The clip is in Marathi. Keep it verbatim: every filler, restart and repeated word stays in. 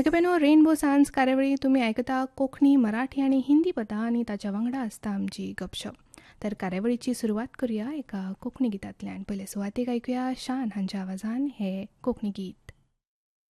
ऐकपेनो रेनबो सांज कार्यावळी तुम्ही ऐकता कोंकणी मराठी आणि हिंदी पदां आणि ताच्या वांगडा आसता आमची गपशप. तर कार्यावळीची सुरवात करूया एका कोंकणी गितांतल्यान. पयले सुवातेक ऐकुया शान हांच्या आवाजान हे कोंकणी गीत.